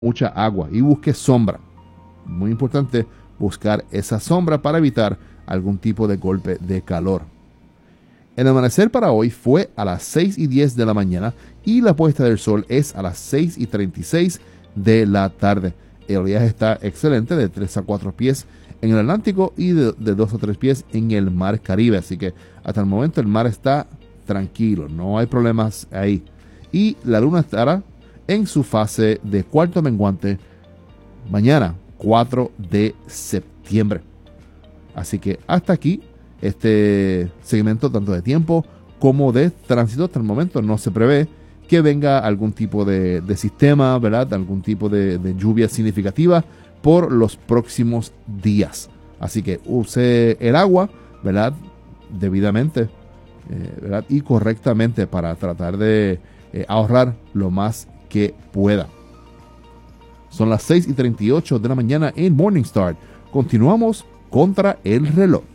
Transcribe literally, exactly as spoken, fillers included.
mucha agua y busque sombra. Muy importante buscar esa sombra para evitar algún tipo de golpe de calor. El amanecer para hoy fue a las seis y diez de la mañana y la puesta del sol es a las seis y treinta y seis de la tarde. El oleaje está excelente, de tres a cuatro pies en el Atlántico y de, de dos a tres pies en el Mar Caribe. Así que hasta el momento el mar está tranquilo, no hay problemas ahí. Y la luna estará en su fase de cuarto menguante mañana, cuatro de septiembre. Así que hasta aquí este segmento tanto de tiempo como de tránsito. Hasta el momento no se prevé que venga algún tipo de, de sistema, ¿verdad? Algún tipo de, de lluvia significativa por los próximos días. Así que use el agua, ¿verdad? Debidamente, eh, ¿verdad? Y correctamente para tratar de eh, ahorrar lo más que pueda. Son las seis y treinta y ocho de la mañana en Morningstar. Continuamos contra el reloj.